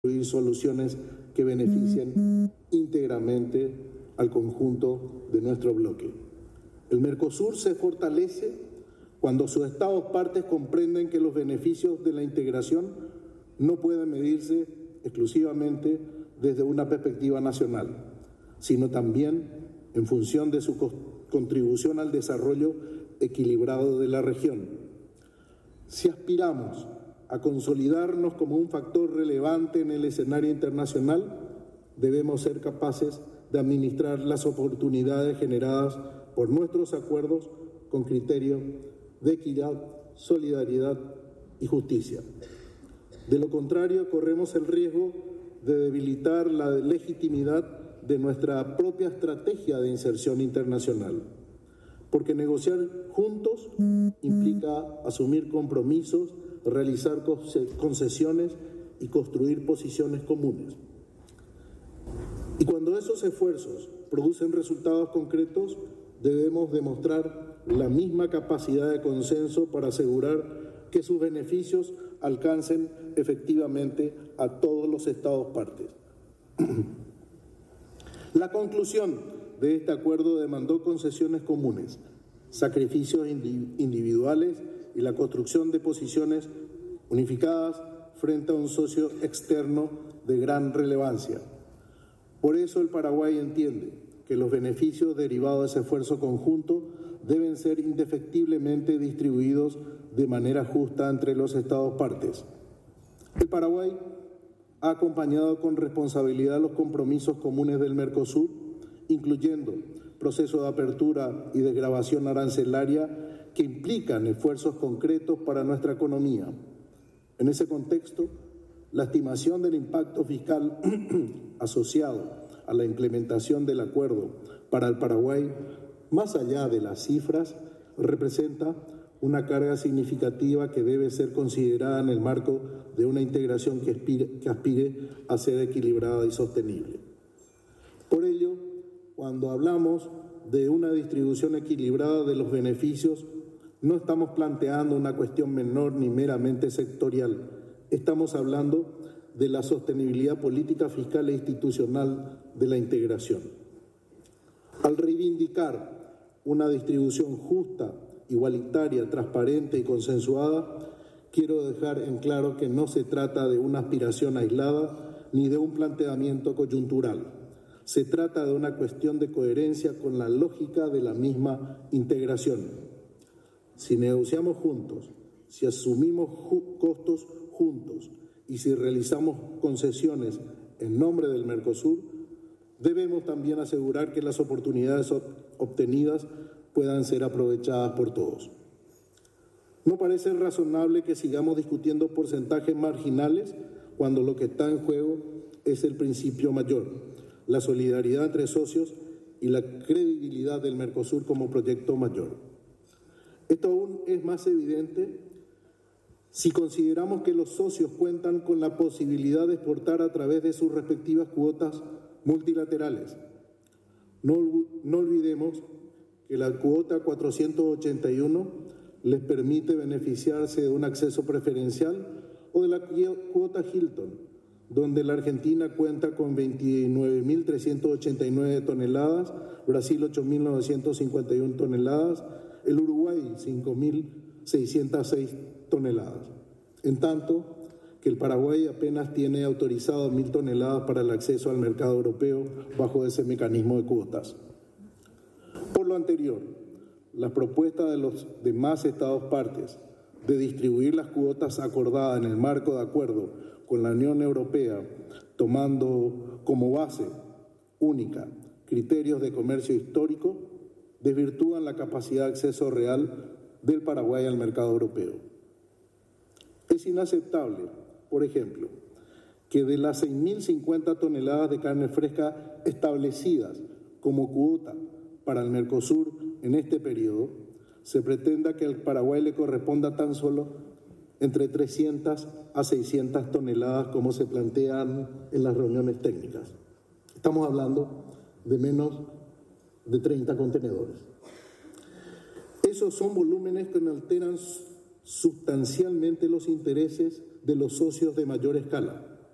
construir soluciones que beneficien íntegramente al conjunto de nuestro bloque. El Mercosur se fortalece cuando sus Estados partes comprenden que los beneficios de la integración no pueden medirse exclusivamente desde una perspectiva nacional, sino también en función de su contribución al desarrollo equilibrado de la región. Si aspiramos a consolidarnos como un factor relevante en el escenario internacional, debemos ser capaces de administrar las oportunidades generadas por nuestros acuerdos con criterio de equidad, solidaridad y justicia. De lo contrario, corremos el riesgo de debilitar la legitimidad de nuestra propia estrategia de inserción internacional, porque negociar juntos implica asumir compromisos, realizar concesiones y construir posiciones comunes. Y cuando esos esfuerzos producen resultados concretos, debemos demostrar la misma capacidad de consenso para asegurar que sus beneficios alcancen efectivamente a todos los Estados partes. La conclusión de este acuerdo demandó concesiones comunes, sacrificios individuales y la construcción de posiciones unificadas frente a un socio externo de gran relevancia. Por eso el Paraguay entiende que los beneficios derivados de ese esfuerzo conjunto deben ser indefectiblemente distribuidos de manera justa entre los Estados partes. El Paraguay ha acompañado con responsabilidad los compromisos comunes del Mercosur, incluyendo procesos de apertura y desgravación arancelaria que implican esfuerzos concretos para nuestra economía. En ese contexto, la estimación del impacto fiscal asociado a la implementación del acuerdo para el Paraguay, más allá de las cifras, representa una carga significativa que debe ser considerada en el marco de una integración que aspire a ser equilibrada y sostenible. Por ello, cuando hablamos de una distribución equilibrada de los beneficios, no estamos planteando una cuestión menor ni meramente sectorial. Estamos hablando de la sostenibilidad política, fiscal e institucional de la integración. Al reivindicar una distribución justa, igualitaria, transparente y consensuada, quiero dejar en claro que no se trata de una aspiración aislada ni de un planteamiento coyuntural. Se trata de una cuestión de coherencia con la lógica de la misma integración. Si negociamos juntos, si asumimos costos juntos y si realizamos concesiones en nombre del Mercosur, debemos también asegurar que las oportunidades obtenidas puedan ser aprovechadas por todos. No parece razonable que sigamos discutiendo porcentajes marginales cuando lo que está en juego es el principio mayor, la solidaridad entre socios y la credibilidad del Mercosur como proyecto mayor. Esto aún es más evidente si consideramos que los socios cuentan con la posibilidad de exportar a través de sus respectivas cuotas multilaterales. No olvidemos que la cuota 481 les permite beneficiarse de un acceso preferencial o de la cuota Hilton, donde la Argentina cuenta con 29.389 toneladas, Brasil 8.951 toneladas, el Uruguay 5.606 toneladas. En tanto que el Paraguay apenas tiene autorizado 1.000 toneladas para el acceso al mercado europeo bajo ese mecanismo de cuotas. Por lo anterior, la propuesta de los demás Estados partes de distribuir las cuotas acordadas en el marco de acuerdo con la Unión Europea, tomando como base única criterios de comercio histórico, desvirtúan la capacidad de acceso real del Paraguay al mercado europeo. Es inaceptable, por ejemplo, que de las 6.050 toneladas de carne fresca establecidas como cuota para el Mercosur en este periodo, se pretenda que al Paraguay le corresponda tan solo entre 300 a 600 toneladas como se plantean en las reuniones técnicas. Estamos hablando de menos de 30 contenedores. Esos son volúmenes que alteran sustancialmente los intereses de los socios de mayor escala,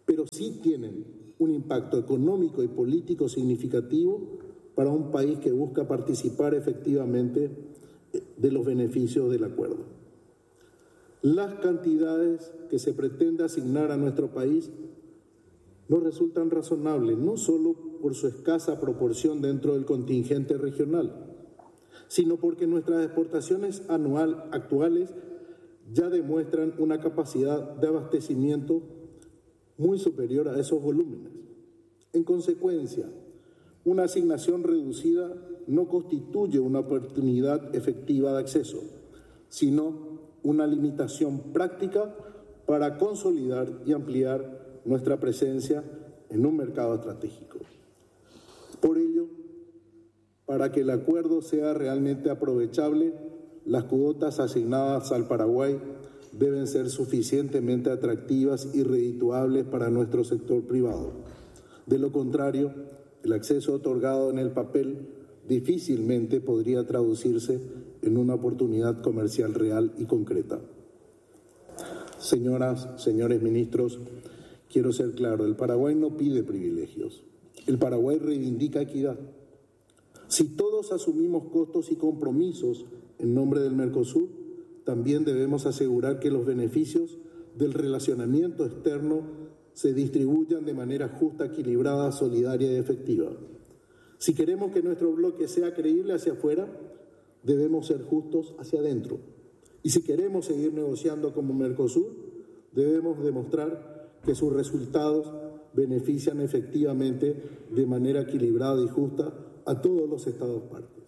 pero sí tienen un impacto económico y político significativo para un país que busca participar efectivamente de los beneficios del acuerdo. Las cantidades que se pretende asignar a nuestro país nos resultan razonables, no solo por su escasa proporción dentro del contingente regional, sino porque nuestras exportaciones actuales ya demuestran una capacidad de abastecimiento muy superior a esos volúmenes. En consecuencia, una asignación reducida no constituye una oportunidad efectiva de acceso, sino una limitación práctica para consolidar y ampliar nuestra presencia en un mercado estratégico. Por ello, para que el acuerdo sea realmente aprovechable, las cuotas asignadas al Paraguay deben ser suficientemente atractivas y redituables para nuestro sector privado. De lo contrario, el acceso otorgado en el papel difícilmente podría traducirse en una oportunidad comercial real y concreta. Señoras, señores ministros, quiero ser claro, el Paraguay no pide privilegios, el Paraguay reivindica equidad. Si todos asumimos costos y compromisos en nombre del Mercosur, también debemos asegurar que los beneficios del relacionamiento externo se distribuyan de manera justa, equilibrada, solidaria y efectiva. Si queremos que nuestro bloque sea creíble hacia afuera, debemos ser justos hacia adentro. Y si queremos seguir negociando como Mercosur, debemos demostrar que sus resultados benefician efectivamente de manera equilibrada y justa a todos los Estados partes.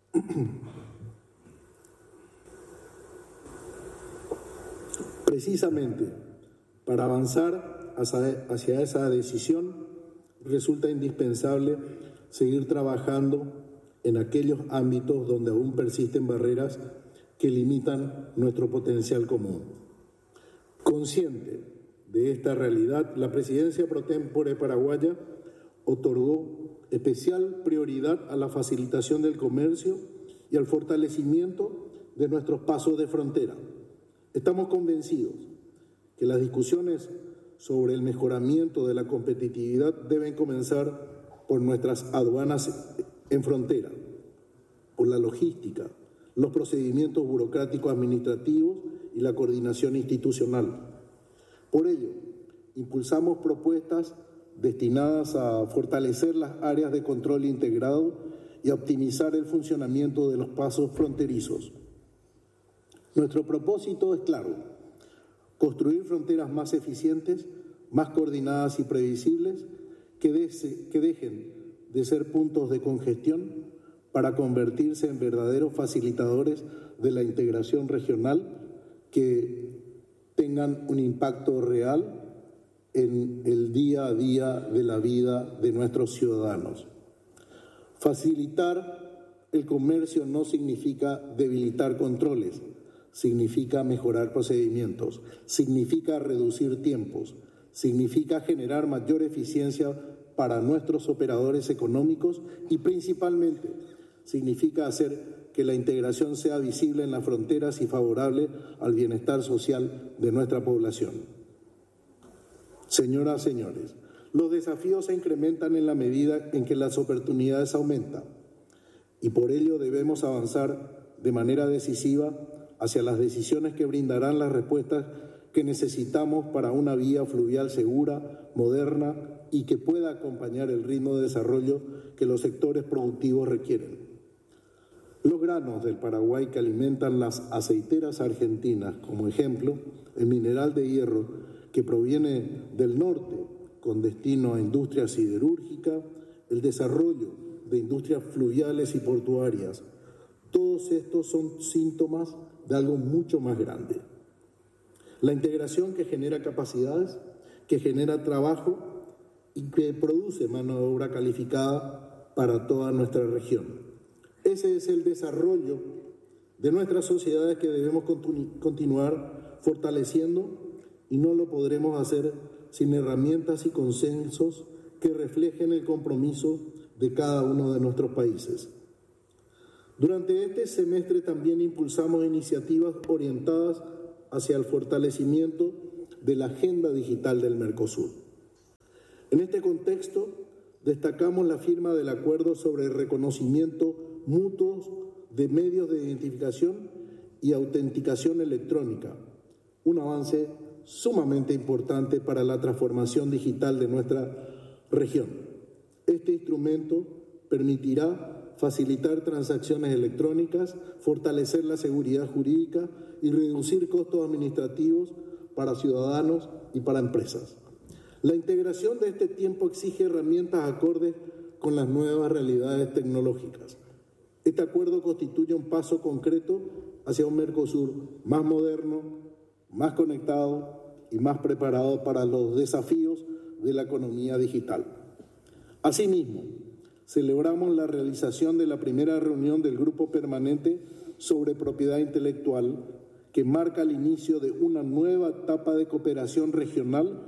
Precisamente, para avanzar hacia esa decisión, resulta indispensable seguir trabajando en aquellos ámbitos donde aún persisten barreras que limitan nuestro potencial común. Consciente de esta realidad, la Presidencia pro tempore paraguaya otorgó especial prioridad a la facilitación del comercio y al fortalecimiento de nuestros pasos de frontera. Estamos convencidos que las discusiones sobre el mejoramiento de la competitividad deben comenzar por nuestras aduanas en frontera, por la logística, los procedimientos burocráticos administrativos y la coordinación institucional. Por ello, impulsamos propuestas destinadas a fortalecer las áreas de control integrado y a optimizar el funcionamiento de los pasos fronterizos. Nuestro propósito es claro: construir fronteras más eficientes, más coordinadas y previsibles, que dejen de ser puntos de congestión para convertirse en verdaderos facilitadores de la integración regional, que tengan un impacto real en el día a día de la vida de nuestros ciudadanos. Facilitar el comercio no significa debilitar controles, significa mejorar procedimientos, significa reducir tiempos, significa generar mayor eficiencia para nuestros operadores económicos y principalmente significa hacer que la integración sea visible en las fronteras y favorable al bienestar social de nuestra población. Señoras, señores, los desafíos se incrementan en la medida en que las oportunidades aumentan y por ello debemos avanzar de manera decisiva hacia las decisiones que brindarán las respuestas que necesitamos para una vía fluvial segura, moderna y que pueda acompañar el ritmo de desarrollo que los sectores productivos requieren. Los granos del Paraguay que alimentan las aceiteras argentinas, como ejemplo, el mineral de hierro que proviene del norte con destino a industria siderúrgica, el desarrollo de industrias fluviales y portuarias, todos estos son síntomas de algo mucho más grande. La integración que genera capacidades, que genera trabajo y que produce mano de obra calificada para toda nuestra región. Ese es el desarrollo de nuestras sociedades que debemos continuar fortaleciendo y no lo podremos hacer sin herramientas y consensos que reflejen el compromiso de cada uno de nuestros países. Durante este semestre también impulsamos iniciativas orientadas hacia el fortalecimiento de la agenda digital del Mercosur. En este contexto, destacamos la firma del acuerdo sobre el reconocimiento mutuo de medios de identificación y autenticación electrónica, un avance sumamente importante para la transformación digital de nuestra región. Este instrumento permitirá facilitar transacciones electrónicas, fortalecer la seguridad jurídica y reducir costos administrativos para ciudadanos y para empresas. La integración de este tiempo exige herramientas acordes con las nuevas realidades tecnológicas. Este acuerdo constituye un paso concreto hacia un Mercosur más moderno, más conectado y más preparado para los desafíos de la economía digital. Asimismo, celebramos la realización de la primera reunión del Grupo Permanente sobre Propiedad Intelectual, que marca el inicio de una nueva etapa de cooperación regional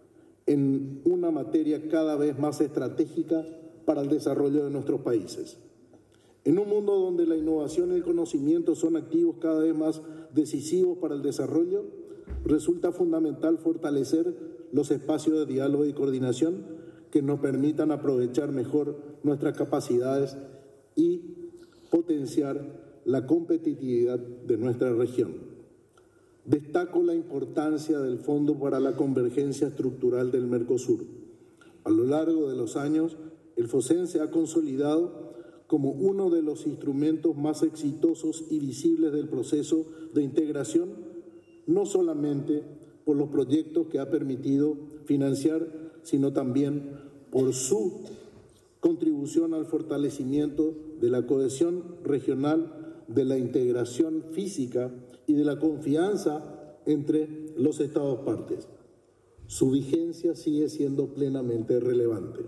en una materia cada vez más estratégica para el desarrollo de nuestros países. En un mundo donde la innovación y el conocimiento son activos cada vez más decisivos para el desarrollo, resulta fundamental fortalecer los espacios de diálogo y coordinación que nos permitan aprovechar mejor nuestras capacidades y potenciar la competitividad de nuestra región. Destaco la importancia del Fondo para la Convergencia Estructural del Mercosur. A lo largo de los años, el FOSEN se ha consolidado como uno de los instrumentos más exitosos y visibles del proceso de integración, no solamente por los proyectos que ha permitido financiar, sino también por su contribución al fortalecimiento de la cohesión regional, de la integración física y de la confianza entre los Estados partes. Su vigencia sigue siendo plenamente relevante.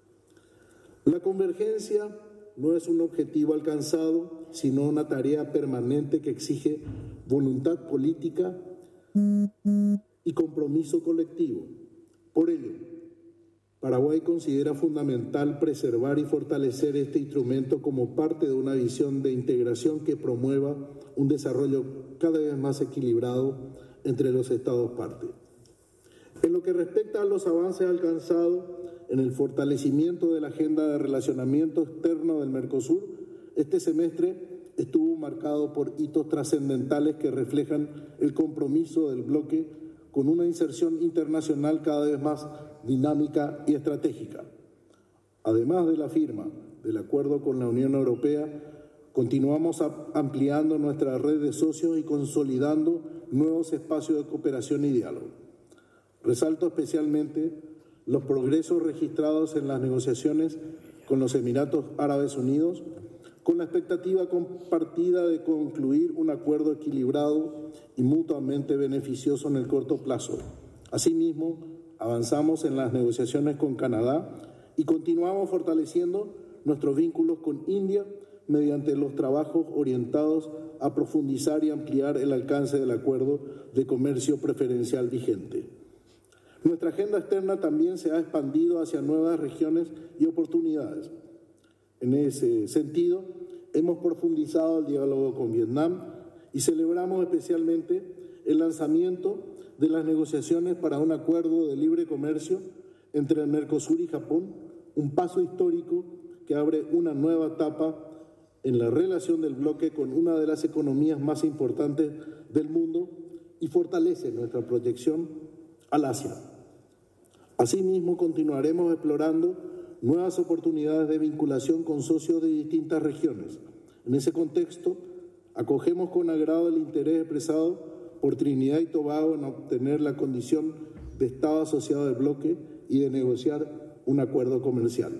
La convergencia no es un objetivo alcanzado, sino una tarea permanente que exige voluntad política y compromiso colectivo. Por ello, Paraguay considera fundamental preservar y fortalecer este instrumento como parte de una visión de integración que promueva un desarrollo cada vez más equilibrado entre los Estados partes. En lo que respecta a los avances alcanzados en el fortalecimiento de la agenda de relacionamiento externo del Mercosur, este semestre estuvo marcado por hitos trascendentales que reflejan el compromiso del bloque con una inserción internacional cada vez más dinámica y estratégica. Además de la firma del acuerdo con la Unión Europea, continuamos ampliando nuestra red de socios y consolidando nuevos espacios de cooperación y diálogo. Resalto especialmente los progresos registrados en las negociaciones con los Emiratos Árabes Unidos, con la expectativa compartida de concluir un acuerdo equilibrado y mutuamente beneficioso en el corto plazo. Asimismo, avanzamos en las negociaciones con Canadá y continuamos fortaleciendo nuestros vínculos con India mediante los trabajos orientados a profundizar y ampliar el alcance del acuerdo de comercio preferencial vigente. Nuestra agenda externa también se ha expandido hacia nuevas regiones y oportunidades. En ese sentido, hemos profundizado el diálogo con Vietnam y celebramos especialmente el lanzamiento de las negociaciones para un acuerdo de libre comercio entre el Mercosur y Japón, un paso histórico que abre una nueva etapa en la relación del bloque con una de las economías más importantes del mundo y fortalece nuestra proyección al Asia. Asimismo, continuaremos explorando nuevas oportunidades de vinculación con socios de distintas regiones. En ese contexto, acogemos con agrado el interés expresado por Trinidad y Tobago en obtener la condición de Estado asociado del bloque y de negociar un acuerdo comercial.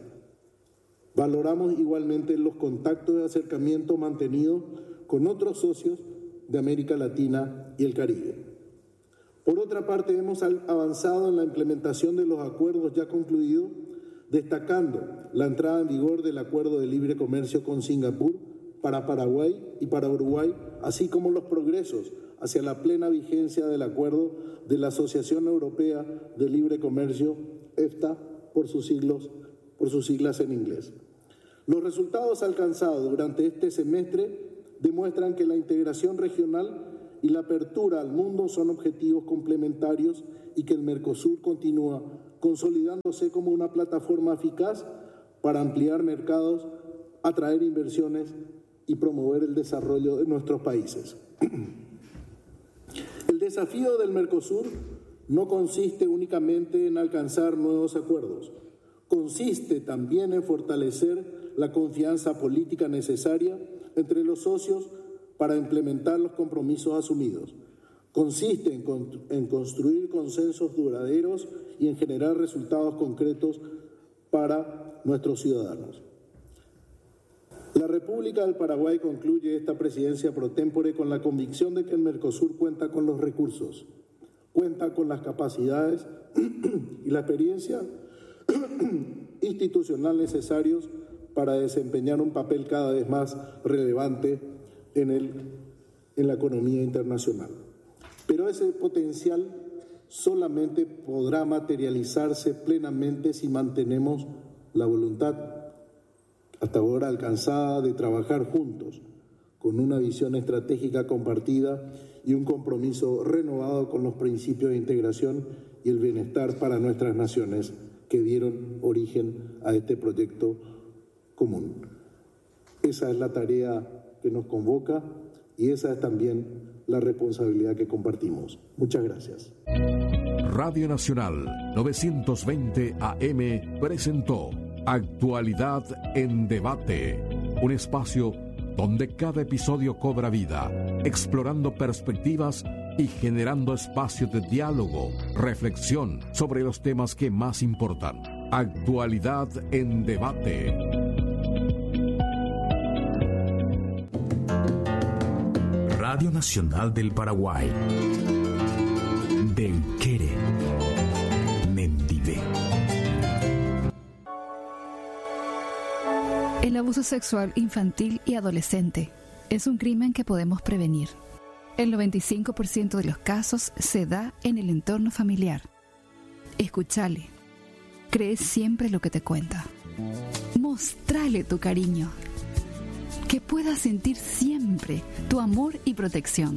Valoramos igualmente los contactos de acercamiento mantenidos con otros socios de América Latina y el Caribe. Por otra parte, hemos avanzado en la implementación de los acuerdos ya concluidos, destacando la entrada en vigor del Acuerdo de Libre Comercio con Singapur para Paraguay y para Uruguay, así como los progresos hacia la plena vigencia del Acuerdo de la Asociación Europea de Libre Comercio, EFTA, por sus siglas en inglés. Los resultados alcanzados durante este semestre demuestran que la integración regional y la apertura al mundo son objetivos complementarios y que el Mercosur continúa consolidándose como una plataforma eficaz para ampliar mercados, atraer inversiones y promover el desarrollo de nuestros países. El desafío del Mercosur no consiste únicamente en alcanzar nuevos acuerdos, consiste también en fortalecer la confianza política necesaria entre los socios para implementar los compromisos asumidos. Consiste en construir consensos duraderos y en generar resultados concretos para nuestros ciudadanos. La República del Paraguay concluye esta presidencia pro tempore con la convicción de que el Mercosur cuenta con los recursos, cuenta con las capacidades y la experiencia institucional necesarios para desempeñar un papel cada vez más relevante en la economía internacional. Pero ese potencial solamente podrá materializarse plenamente si mantenemos la voluntad hasta ahora alcanzada de trabajar juntos, con una visión estratégica compartida y un compromiso renovado con los principios de integración y el bienestar para nuestras naciones que dieron origen a este proyecto común. Esa es la tarea que nos convoca y esa es también la responsabilidad que compartimos. Muchas gracias. Radio Nacional 920 AM presentó Actualidad en Debate, un espacio donde cada episodio cobra vida, explorando perspectivas y generando espacios de diálogo, reflexión sobre los temas que más importan. Actualidad en Debate. Radio Nacional del Paraguay. Del Quere. Mendive. El abuso sexual infantil y adolescente es un crimen que podemos prevenir. El 95% de los casos se da en el entorno familiar. Escúchale. Cree siempre lo que te cuenta. Mostrale tu cariño. Que pueda sentir siempre tu amor y protección.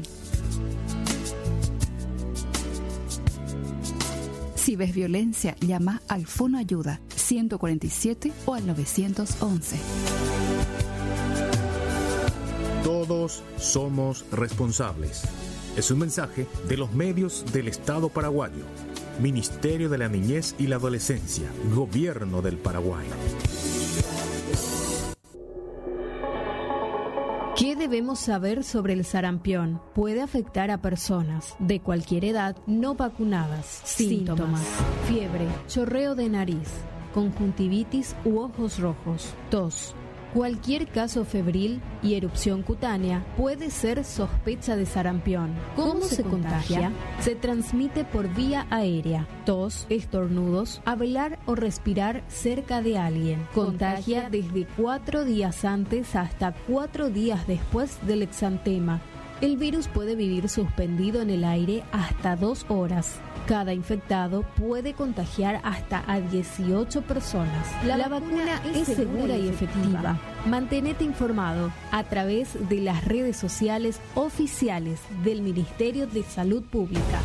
Si ves violencia, llama al Fono Ayuda 147 o al 911. Todos somos responsables. Es un mensaje de los medios del Estado paraguayo. Ministerio de la Niñez y la Adolescencia. Gobierno del Paraguay. ¿Qué debemos saber sobre el sarampión? Puede afectar a personas de cualquier edad no vacunadas. Síntomas: fiebre, chorreo de nariz, conjuntivitis u ojos rojos, tos. Cualquier caso febril y erupción cutánea puede ser sospecha de sarampión. ¿Cómo se contagia? Se transmite por vía aérea, tos, estornudos, hablar o respirar cerca de alguien. Contagia desde 4 días antes hasta 4 días después del exantema. El virus puede vivir suspendido en el aire hasta 2 horas. Cada infectado puede contagiar hasta a 18 personas. La vacuna es segura y efectiva. Mantenete informado a través de las redes sociales oficiales del Ministerio de Salud Pública.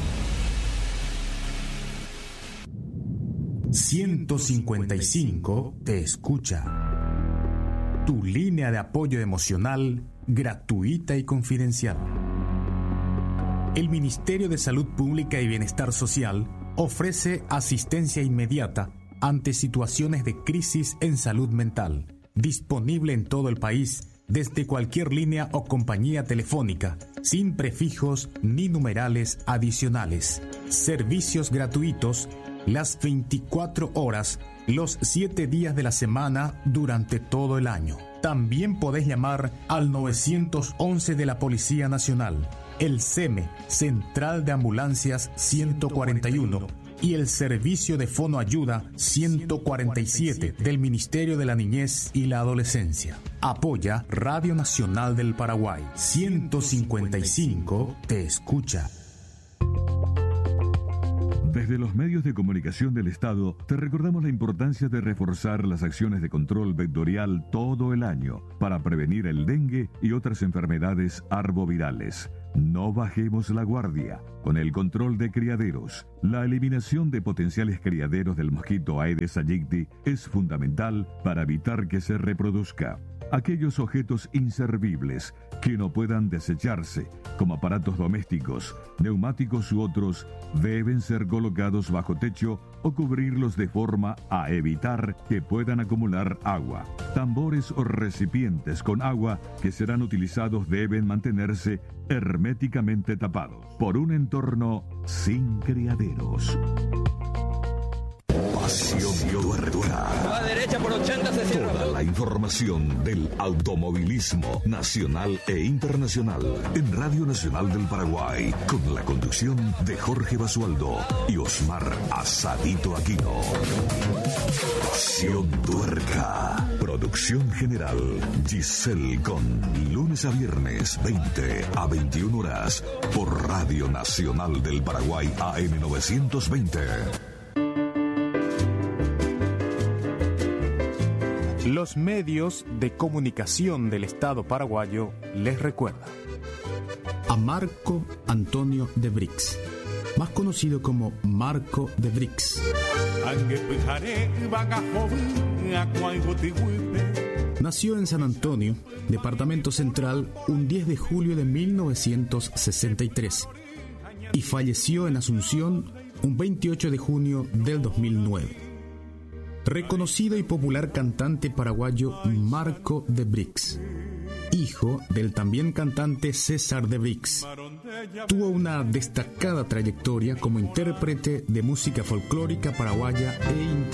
155 te escucha. Tu línea de apoyo emocional gratuita y confidencial. El Ministerio de Salud Pública y Bienestar Social ofrece asistencia inmediata ante situaciones de crisis en salud mental, disponible en todo el país desde cualquier línea o compañía telefónica, sin prefijos ni numerales adicionales. Servicios gratuitos las 24 horas, los 7 días de la semana durante todo el año. También podés llamar al 911 de la Policía Nacional, el CEME, Central de Ambulancias 141, y el Servicio de Fono Ayuda 147 del Ministerio de la Niñez y la Adolescencia. Apoya Radio Nacional del Paraguay. 155 te escucha. Desde los medios de comunicación del Estado, te recordamos la importancia de reforzar las acciones de control vectorial todo el año para prevenir el dengue y otras enfermedades arbovirales. No bajemos la guardia. Con el control de criaderos, la eliminación de potenciales criaderos del mosquito Aedes aegypti es fundamental para evitar que se reproduzca. Aquellos objetos inservibles que no puedan desecharse, como aparatos domésticos, neumáticos u otros, deben ser colocados bajo techo o cubrirlos de forma a evitar que puedan acumular agua. Tambores o recipientes con agua que serán utilizados deben mantenerse herméticamente tapados por un entorno sin criaderos. Pasión Tuerca. A la derecha por 80 se cierra. Toda la información del automovilismo nacional e internacional en Radio Nacional del Paraguay, con la conducción de Jorge Basualdo y Osmar Asadito Aquino. Pasión Tuerca. Producción general Giselle Con. Lunes a viernes 20 a 21 horas por Radio Nacional del Paraguay AM 920. Los medios de comunicación del Estado paraguayo les recuerdan a Marco Antonio de Brix, más conocido como Marco de Brix. Nació en San Antonio, departamento central, un 10 de julio de 1963 y falleció en Asunción un 28 de junio del 2009. Reconocido y popular cantante paraguayo Marco de Brix, hijo del también cantante César de Brix. Tuvo una destacada trayectoria como intérprete de música folclórica paraguaya e